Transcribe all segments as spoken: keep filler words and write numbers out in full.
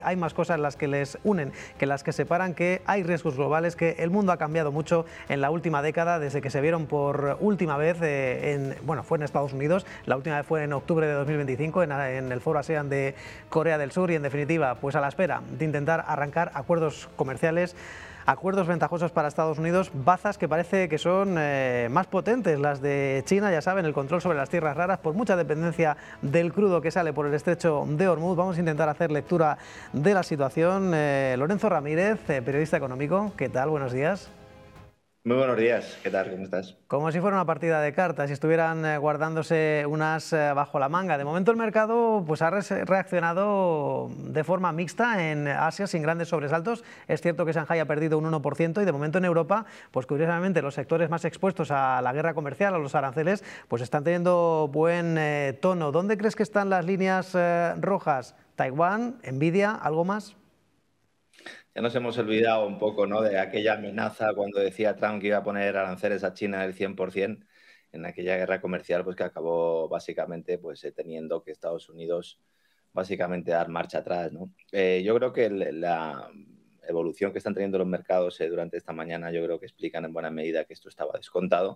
Hay más cosas las que les unen que las que separan, que hay riesgos globales, que el mundo ha cambiado mucho en la última década, desde que se vieron por última vez, eh, en, bueno, fue en Estados Unidos, la última vez fue en octubre de dos mil veinticinco, en, en el Foro ASEAN de Corea del Sur, y en definitiva, pues a la espera de intentar arrancar acuerdos comerciales, acuerdos ventajosos para Estados Unidos, bazas que parece que son eh, más potentes, las de China, ya saben, el control sobre las tierras raras, por mucha dependencia del crudo que sale por el estrecho de Hormuz. Vamos a intentar hacer lectura de la situación. Eh, Lorenzo Ramírez, eh, periodista económico, ¿qué tal? Buenos días. Muy buenos días, ¿qué tal? ¿Cómo estás? Como si fuera una partida de cartas, si estuvieran eh, guardándose unas eh, bajo la manga. De momento el mercado pues, ha reaccionado de forma mixta en Asia, sin grandes sobresaltos. Es cierto que Shanghái ha perdido un uno por ciento y de momento en Europa, pues curiosamente los sectores más expuestos a la guerra comercial, a los aranceles, pues están teniendo buen eh, tono. ¿Dónde crees que están las líneas eh, rojas? ¿Taiwán? ¿Nvidia? ¿Algo más? Ya nos hemos olvidado un poco, ¿no?, de aquella amenaza cuando decía Trump que iba a poner aranceles a China del cien por cien en aquella guerra comercial, pues que acabó básicamente pues eh, teniendo que Estados Unidos básicamente dar marcha atrás, ¿no? Eh, yo creo que el- la evolución que están teniendo los mercados eh, durante esta mañana, yo creo que explican en buena medida que esto estaba descontado.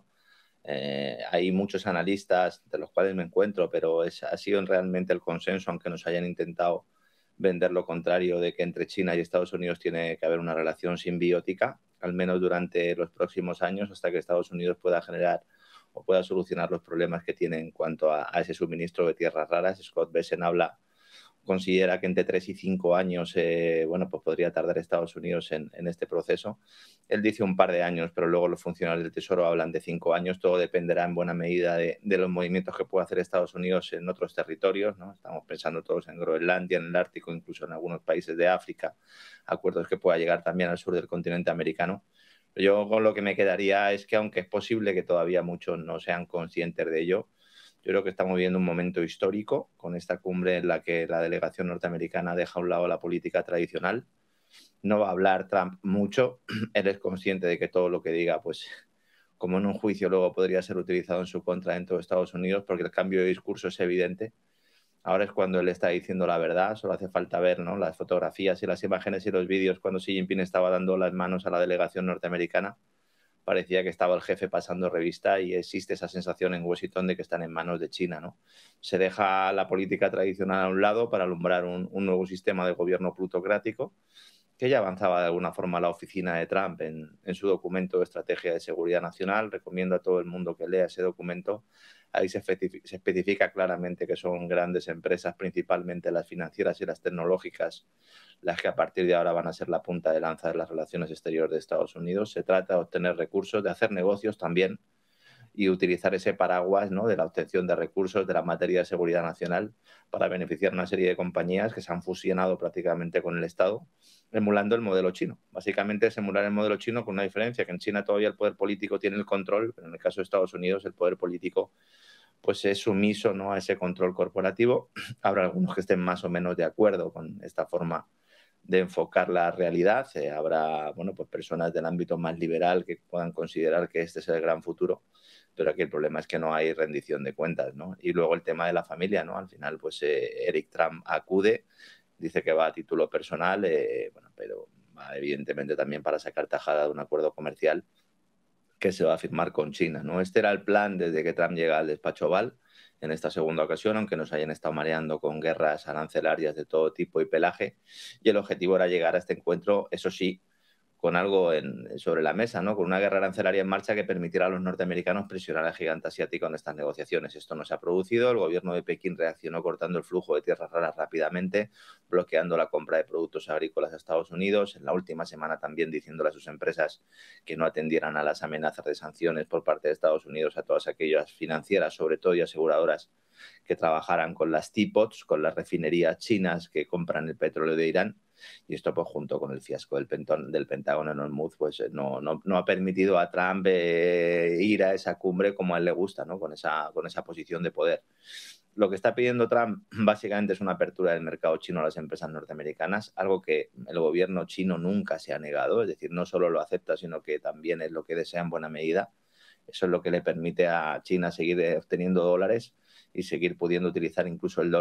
Eh, hay muchos analistas, de los cuales me encuentro, pero es, ha sido realmente el consenso, aunque nos hayan intentado vender lo contrario, de que entre China y Estados Unidos tiene que haber una relación simbiótica, al menos durante los próximos años, hasta que Estados Unidos pueda generar o pueda solucionar los problemas que tiene en cuanto a, a ese suministro de tierras raras. Scott Bessent habla considera que entre tres y cinco años eh, bueno, pues podría tardar Estados Unidos en, en este proceso. Él dice un par de años, pero luego los funcionarios del Tesoro hablan de cinco años. Todo dependerá en buena medida de, de los movimientos que pueda hacer Estados Unidos en otros territorios, ¿no? Estamos pensando todos en Groenlandia, en el Ártico, incluso en algunos países de África, acuerdos que pueda llegar también al sur del continente americano. Yo con lo que me quedaría es que, aunque es posible que todavía muchos no sean conscientes de ello, yo creo que estamos viviendo un momento histórico con esta cumbre en la que la delegación norteamericana deja a un lado la política tradicional. No va a hablar Trump mucho. Él es consciente de que todo lo que diga, pues, como en un juicio, luego podría ser utilizado en su contra dentro de Estados Unidos, porque el cambio de discurso es evidente. Ahora es cuando él está diciendo la verdad. Solo hace falta ver, ¿no?, las fotografías y las imágenes y los vídeos cuando Xi Jinping estaba dando las manos a la delegación norteamericana. Parecía que estaba el jefe pasando revista, y existe esa sensación en Washington de que están en manos de China, ¿no? Se deja la política tradicional a un lado para alumbrar un, un nuevo sistema de gobierno plutocrático, que ya avanzaba de alguna forma la oficina de Trump en, en su documento de estrategia de seguridad nacional. Recomiendo a todo el mundo que lea ese documento. Ahí se especifica, se especifica claramente que son grandes empresas, principalmente las financieras y las tecnológicas, las que a partir de ahora van a ser la punta de lanza de las relaciones exteriores de Estados Unidos. Se trata de obtener recursos, de hacer negocios también, y utilizar ese paraguas, ¿no?, de la obtención de recursos de la materia de seguridad nacional para beneficiar a una serie de compañías que se han fusionado prácticamente con el Estado, emulando el modelo chino. Básicamente es emular el modelo chino, con una diferencia: que en China todavía el poder político tiene el control, pero en el caso de Estados Unidos el poder político pues es sumiso, ¿no?, a ese control corporativo. Habrá algunos que estén más o menos de acuerdo con esta forma de enfocar la realidad. Eh, habrá, bueno, pues personas del ámbito más liberal que puedan considerar que este es el gran futuro, pero aquí el problema es que no hay rendición de cuentas, ¿no? Y luego el tema de la familia, ¿no? Al final, pues eh, Eric Trump acude, dice que va a título personal, eh, bueno, pero va evidentemente también para sacar tajada de un acuerdo comercial que se va a firmar con China, ¿no? Este era el plan desde que Trump llega al despacho Oval en esta segunda ocasión, aunque nos hayan estado mareando con guerras arancelarias de todo tipo y pelaje, y el objetivo era llegar a este encuentro, eso sí, con algo en, sobre la mesa, ¿no?, con una guerra arancelaria en marcha que permitiera a los norteamericanos presionar al gigante asiático en estas negociaciones. Esto no se ha producido. El gobierno de Pekín reaccionó cortando el flujo de tierras raras rápidamente, bloqueando la compra de productos agrícolas a Estados Unidos. En la última semana también diciéndole a sus empresas que no atendieran a las amenazas de sanciones por parte de Estados Unidos a todas aquellas financieras, sobre todo, y aseguradoras que trabajaran con las teapots, con las refinerías chinas que compran el petróleo de Irán. Y esto, pues, junto con el fiasco del, pentón, del Pentágono en Hormuz, pues no, no, no ha permitido a Trump eh, ir a esa cumbre como a él le gusta, ¿no?, con esa, con esa posición de poder. Lo que está pidiendo Trump básicamente es una apertura del mercado chino a las empresas norteamericanas, algo que el gobierno chino nunca se ha negado. Es decir, no solo lo acepta, sino que también es lo que desea en buena medida. Eso es lo que le permite a China seguir obteniendo dólares y seguir pudiendo utilizar incluso el dólar